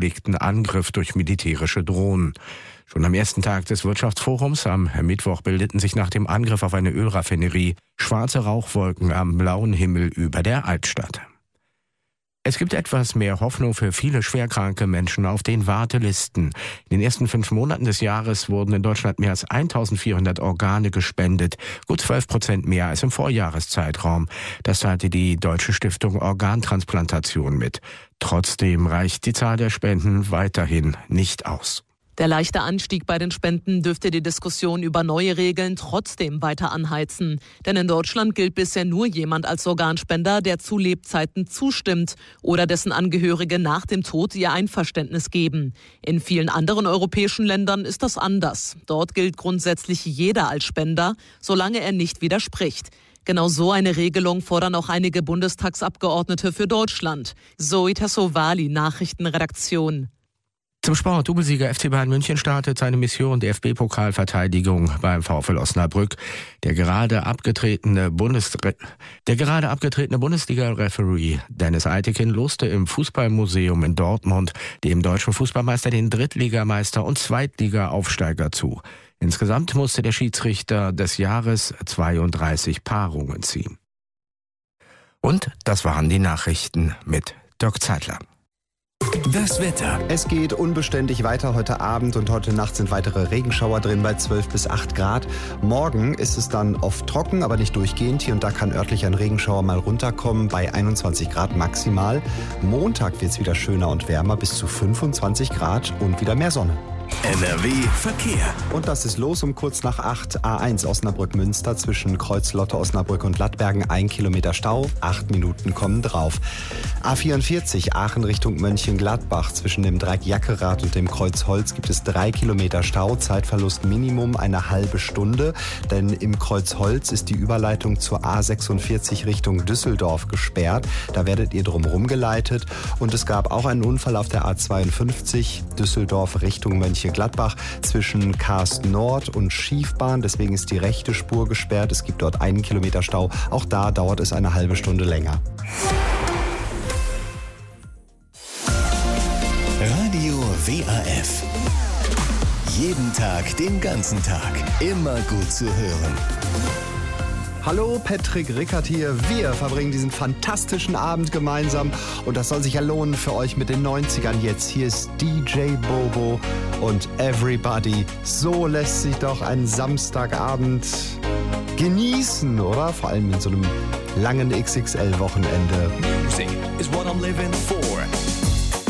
angelegten Angriff durch militärische Drohnen. Schon am ersten Tag des Wirtschaftsforums am Mittwoch bildeten sich nach dem Angriff auf eine Ölraffinerie schwarze Rauchwolken am blauen Himmel über der Altstadt. Es gibt etwas mehr Hoffnung für viele schwerkranke Menschen auf den Wartelisten. In den ersten 5 Monaten des Jahres wurden in Deutschland mehr als 1400 Organe gespendet, gut 12% mehr als im Vorjahreszeitraum. Das teilte die Deutsche Stiftung Organtransplantation mit. Trotzdem reicht die Zahl der Spenden weiterhin nicht aus. Der leichte Anstieg bei den Spenden dürfte die Diskussion über neue Regeln trotzdem weiter anheizen. Denn in Deutschland gilt bisher nur jemand als Organspender, der zu Lebzeiten zustimmt oder dessen Angehörige nach dem Tod ihr Einverständnis geben. In vielen anderen europäischen Ländern ist das anders. Dort gilt grundsätzlich jeder als Spender, solange er nicht widerspricht. Genau so eine Regelung fordern auch einige Bundestagsabgeordnete für Deutschland. Zoe Tassovali, Nachrichtenredaktion. Zum Sport. Doublesieger FC Bayern München startet seine Mission DFB-Pokalverteidigung beim VfL Osnabrück. Der gerade abgetretene Bundesliga-Referee Dennis Eitekin loste im Fußballmuseum in Dortmund dem deutschen Fußballmeister den Drittligameister und Zweitliga-Aufsteiger zu. Insgesamt musste der Schiedsrichter des Jahres 32 Paarungen ziehen. Und das waren die Nachrichten mit Dirk Zeitler. Das Wetter. Es geht unbeständig weiter heute Abend und heute Nacht sind weitere Regenschauer drin bei 12 bis 8 Grad. Morgen ist es dann oft trocken, aber nicht durchgehend. Hier und da kann örtlich ein Regenschauer mal runterkommen bei 21 Grad maximal. Montag wird es wieder schöner und wärmer bis zu 25 Grad und wieder mehr Sonne. NRW Verkehr. Und das ist los um kurz nach 8. A1 Osnabrück-Münster zwischen Kreuz-Lotte, Osnabrück und Lattbergen 1 Kilometer Stau. 8 Minuten kommen drauf. A44 Aachen Richtung Mönchengladbach zwischen dem Dreieck Jackerath und dem Kreuz Holz gibt es 3 Kilometer Stau. Zeitverlust Minimum eine halbe Stunde. Denn im Kreuz Holz ist die Überleitung zur A46 Richtung Düsseldorf gesperrt. Da werdet ihr drumherum geleitet. Und es gab auch einen Unfall auf der A52 Düsseldorf Richtung Mönchengladbach zwischen Karst Nord und Schiefbahn. Deswegen ist die rechte Spur gesperrt. Es gibt dort 1 Kilometer Stau. Auch da dauert es eine halbe Stunde länger. Radio WAF. Jeden Tag, den ganzen Tag. Immer gut zu hören. Hallo, Patrick Rickert hier. Wir verbringen diesen fantastischen Abend gemeinsam und das soll sich ja lohnen für euch mit den 90ern jetzt. Hier ist DJ Bobo und Everybody. So lässt sich doch ein Samstagabend genießen, oder? Vor allem in so einem langen XXL-Wochenende. Music is what I'm living for.